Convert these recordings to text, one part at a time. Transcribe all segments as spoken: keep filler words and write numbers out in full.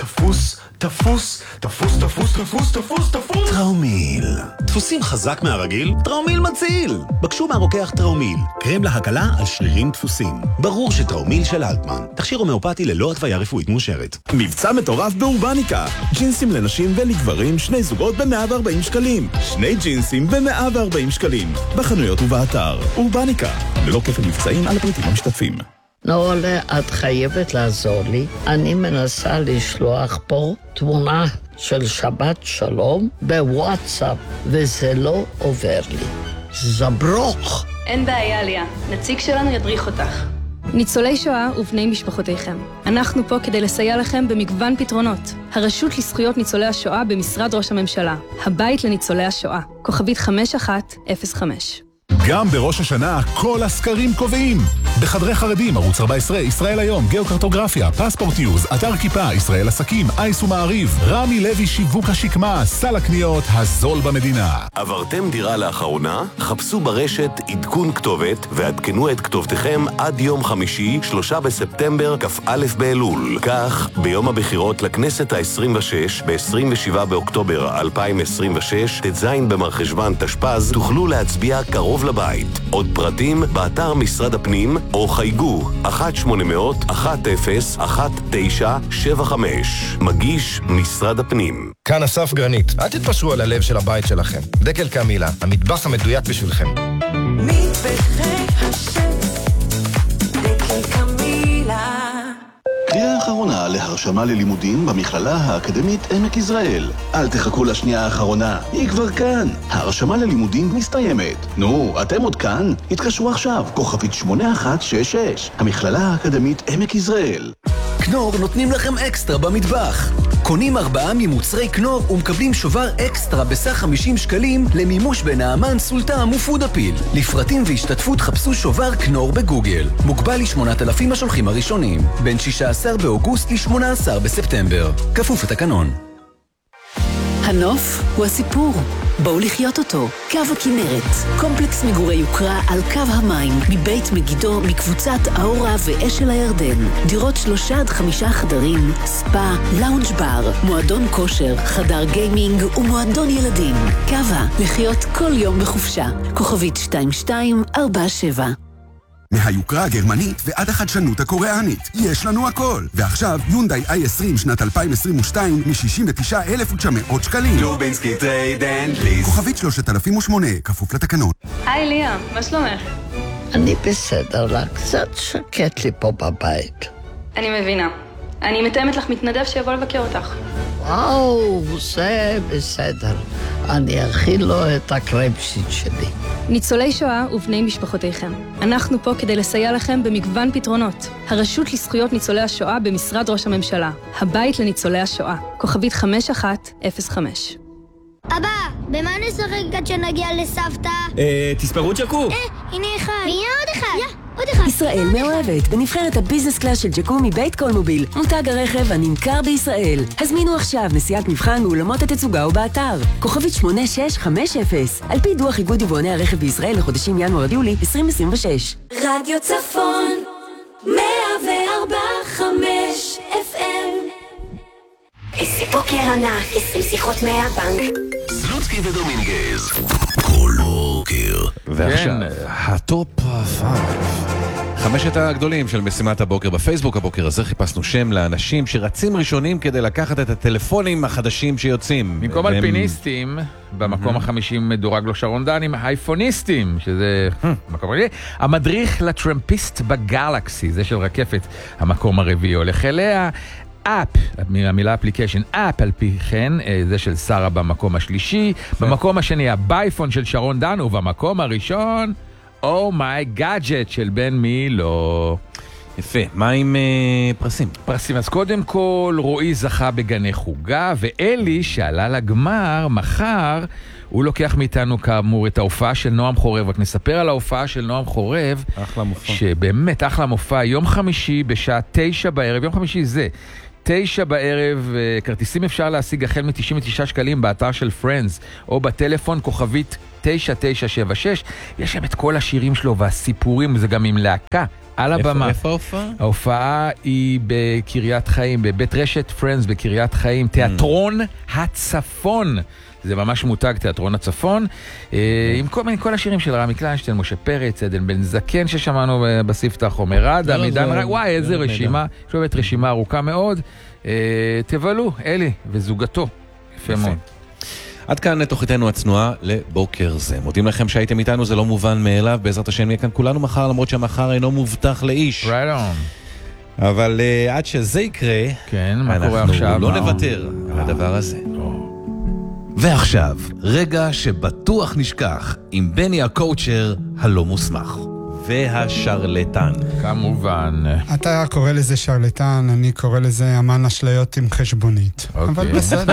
תפוס, תפוס, תפוס, תפוס, תפוס, תפוס, תפוס. טראומיל. דפוסים חזק מהרגיל? טראומיל מציל. בקשו מהרוקח טראומיל. קרם להקלה על שרירים דפוסים. ברור שטראומיל של אלטמן. תכשיר הומאופתי ללא התוויה רפואית מאושרת. מבצע מטורף באורבניקה. ג'ינסים לנשים ולגברים, שני זוגות ב-מאה וארבעים שקלים. שני ג'ינסים ב-מאה וארבעים שקלים. בחנויות ובאתר. אורבניקה. ללא כפל מבצעים על הפריטים המשתתפים. נורלה, את חייבת לעזור לי. אני מנסה לשלוח פה תמונה של שבת שלום בוואטסאפ, וזה לא עובר לי. זברוך. אין בעיה, ליה. נציג שלנו ידריך אותך. ניצולי שואה ובני משפחותיכם. אנחנו פה כדי לסייע לכם במגוון פתרונות. הרשות לזכויות ניצולי השואה במשרד ראש הממשלה. הבית לניצולי השואה. כוכבית חמש אחת אפס חמש. גם בראש השנה כל הסקרים קובעים. בחדרי חרדים, ערוץ ארבע עשרה, ישראל היום, גיאוקרטוגרפיה, פספורט ניוז, אתר כיפה, ישראל עסקים, אייס ומעריב, רמי לוי שיווק השקמה, סל הקניות הזול במדינה. עברתם דירה לאחרונה? חפשו ברשת עדכון כתובת ועדכנו את כתובתכם עד יום חמישי, שלושה בספטמבר, כ"א באלול. כך, ביום הבחירות לכנסת ה-עשרים ושש, ב-עשרים ושבעה באוקטובר אלפיים עשרים ושש, ט"ז במרחשוון תשפ"ז, תוכלו להצביע קרוב לבית. עוד פרטים באתר משרד הפנים או חייגו אחת שמונה אפס אפס אחת אפס אחת תשע שבע חמש. מגיש משרד הפנים. כאן אסף גרנית. אל תתפשרו על הלב של הבית שלכם. דקל קמילה, המטבח המדויק בשבילכם. מטבחי השף, דקל קמילה. קריאה האחרונה להרשמה ללימודים במכללה האקדמית עמק יזרעאל. אל תחכו לשנייה האחרונה, היא כבר כאן. ההרשמה ללימודים מסתיימת. נו, אתם עוד כאן? התקשרו עכשיו, כוכבית שמונה אחת שש שש. המכללה האקדמית עמק יזרעאל. כנור נותנים לכם אקסטרה במטבח. קונים ארבעה ממוצרי כנור ומקבלים שובר אקסטרה בסך חמישים שקלים למימוש בנעמן, סולטם ופודאפיל. לפרטים והשתתפות חפשו שובר כנור בגוגל. מוגבל ל-שמונת אלפים השולחים הראשונים. בין שישה עשר באוגוסט ל-שמונה עשר בספטמבר. כפוף לתקנון. הנוף הוא הסיפור. בואו לחיות אותו. קו הכנרת. קומפלקס מגורי יוקרה על קו המים. מבית מגידו, מקבוצת האורה ואשל הירדן. דירות שלושה עד חמישה חדרים, ספה, לאונג' בר, מועדון כושר, חדר גיימינג ומועדון ילדים. קווה, לחיות כל יום בחופשה. כוכבית שתיים שתיים ארבע שבע. מהיוקרה הגרמנית ועד החדשנות הקוריאנית. יש לנו הכל. ועכשיו יונדאי איי עשרים שנת אלפיים עשרים ושתיים מ-שישים ותשעה אלף ותשע מאות שקלים. לובינסקי טרייד אנד ליס. כוכבית שלושת אלפים ושמונה, כפוף לתקנון. היי ליה, מה שלומך? אני בסדר לה, קצת שקט לי פה בבית. אני מבינה. אני מתאמת לך מתנדב שיבוא לבקר אותך. וואו, זה בסדר. אני אכיל לו את הקרייפשיט שלי. ניצולי שואה ובני משפחותיכם. אנחנו פה כדי לסייע לכם במגוון פתרונות. הרשות לזכויות ניצולי השואה במשרד ראש הממשלה. הבית לניצולי השואה. כוכבית חמש אחת אפס חמש. אבא, במה נשחק עד שנגיע לסבתא? אה, תספרו ג'קו. אה, הנה אחד. והנה עוד אחד. יא, עוד אחד. ישראל מאוהבת בנבחרת הביזנס קלאס של ג'קו מבית קולמוביל. מותג הרכב הנמכר בישראל. הזמינו עכשיו נסיעת מבחן באולמות התצוגה ובאתר. כוכבית שמונה שש חמש אפס. על פי דוח איגוד יבואני הרכב בישראל לחודשים ינואר עד יולי עשרים עשרים ושש. רדיו צפון מאה וארבע חמש אף אם. איזה בוקר ענק, עשרים שיחות מהבנק. סלוצקי ודומינגז. כל בוקר. ועכשיו, הטופ פייב. חמשת הגדולים של משימת הבוקר בפייסבוק. הבוקר הזה חיפשנו שם לאנשים שרצים ראשונים כדי לקחת את הטלפונים החדשים שיוצאים. במקום אלפיניסטים, במקום החמישי מדורג לו שרון דן עם האייפוניסטים, שזה מקום רגיל. המדריך לטרמפיסט בגלקסי, זה של רקפת, המקום הרביעי הולך אליה. אפ, המילה אפליקיישן, אפ על פי כן, זה של שרה במקום השלישי. במקום השני, הבייפון של שרון דן, ובמקום הראשון, Oh my gadget של בן מילו. יפה, מה עם אה, פרסים? פרסים, אז קודם כל רועי זכה בגני חוגה, ואלי שעלה לגמר מחר, הוא לוקח מאיתנו כאמור את ההופעה של נועם חורב. רק נספר על ההופעה של נועם חורב, אחלה מופע. שבאמת אחלה מופע, יום חמישי בשעה תשע בערב, יום חמישי זה תשע בערב, כרטיסים אפשר להשיג החל מ-תשעים ותשעה שקלים באתר של פרנדס, או בטלפון כוכבית תשע תשע שבע שש. יש שם את כל השירים שלו והסיפורים, זה גם עם להקה. על הבמה. איפה ההופעה? ההופעה היא בקריית חיים, בבית רשת פרנדס בקריית חיים, תיאטרון הצפון. זה ממש מותג, תיאטרון הצפון, עם כל מיני, כל השירים של רמי קליינשטיין, משה פרץ, עדן בן זקן ששמענו בספתח, עומר אדם, עידן רייך, וואי, איזה רשימה, יש באמת רשימה ארוכה מאוד. תבלו, אלי וזוגתו. יפה מאוד. עד כאן תוכניתנו הצנועה לבוקר זה. מודים לכם שהייתם איתנו, זה לא מובן מאליו, בעזרת השם נהיה כאן כולנו מחר, למרות שהמחר אינו מובטח לאיש. Right on. אבל uh, עד שזה יקרה, כן, מה קורה עכשיו? אנחנו לא נוותר על הדבר הזה. ועכשיו, רגע שבטוח נשכח עם בני הקואוצ'ר הלא מוסמך. והשרלטן. כמובן. אתה קורא לזה שרלטן, אני קורא לזה אמן אשליות עם חשבונית. אבל בסדר.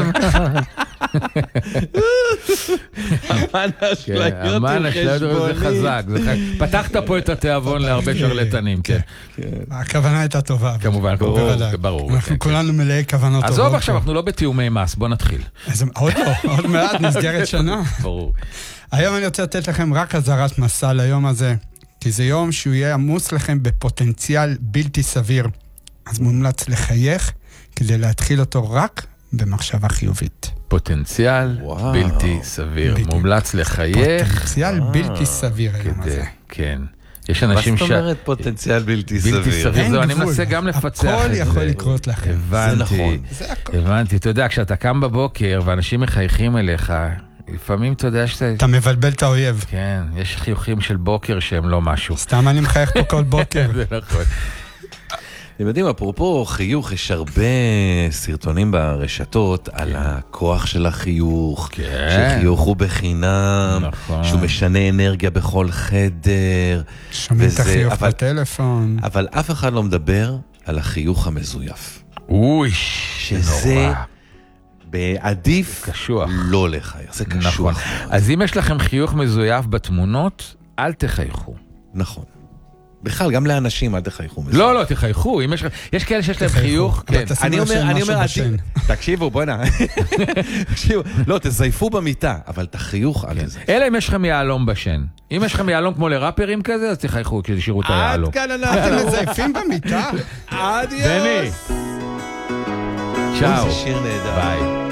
אמן אשליות עם חשבונית. זה חזק. פתחת פה את התיאבון להרבה שרלטנים. הכוונה הייתה טובה. כמובן, ברור. אנחנו כולנו מלאי כוונות טובות. עזוב עכשיו, אנחנו לא בתיאומי מס, בוא נתחיל. עוד לא, עוד מעט נסגרת שנה. ברור. היום אני רוצה לתת לכם רק אזהרת מסע ליום הזה. כי זה יום שהוא יהיה עמוס לכם בפוטנציאל בלתי סביר. אז מומלץ לחייך כדי להתחיל אותו רק במחשבה חיובית. פוטנציאל וואו. בלתי סביר. בדיוק. מומלץ לחייך. פוטנציאל וואו. בלתי סביר היום הזה. כן. יש אנשים ש... מה זאת אומרת פוטנציאל בלתי סביר? בלתי סביר. זו, אני מנסה גם לפצח הכל יכול לקרות לכם. הבנתי. זה נכון. זה הכל. הבנתי. אתה יודע, כשאתה קם בבוקר ואנשים מחייכים אליך... לפעמים אתה יודע שאתה... אתה מבלבל את האויב. כן, יש חיוכים של בוקר שהם לא משהו. סתם אני מחייך פה כל בוקר. זה נכון. אתם יודעים, אפרופו חיוך, יש הרבה סרטונים ברשתות על הכוח של החיוך, שחיוך הוא בחינם, שהוא משנה אנרגיה בכל חדר. שומעים את החיוך בטלפון. אבל אף אחד לא מדבר על החיוך המזויף. אוי, שזה... בעדיף קשוח. לא לחייך, זה קשוח. נכון. אז אם יש לכם חיוך מזויף בתמונות, אל תחייכו. נכון. בכלל, גם לאנשים אל תחייכו מזויף. לא, לא, תחייכו. יש, יש כאלה שיש להם חיוך. כן. אני אומר, אני אומר, תקשיבו, בואי נה. תקשיבו, לא, תזייפו במיטה, אבל תחיוך על זה. אלא אם יש לכם יעלום בשן. אם יש לכם יעלום כמו לראפרים כזה, אז תחייכו כשתשאירו את היעלום. עד כאן אנחנו. אתם מזייפים במיטה? עד יוס. בני. צ'או. זה שיר נהדר. ביי.